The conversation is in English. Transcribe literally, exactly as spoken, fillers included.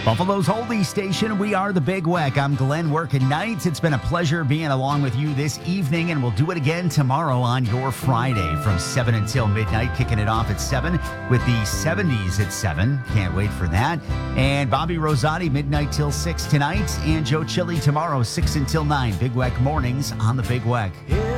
Buffalo's Oldie Station. We are the Big Weck. I'm Glenn working nights. It's been a pleasure being along with you this evening, and we'll do it again tomorrow on your Friday from seven until midnight, kicking it off at seven with the seventies at seven. Can't wait for that. And Bobby Rosati, midnight till six tonight, and Joe Chili tomorrow, six until nine. Big Weck mornings on the Big Weck.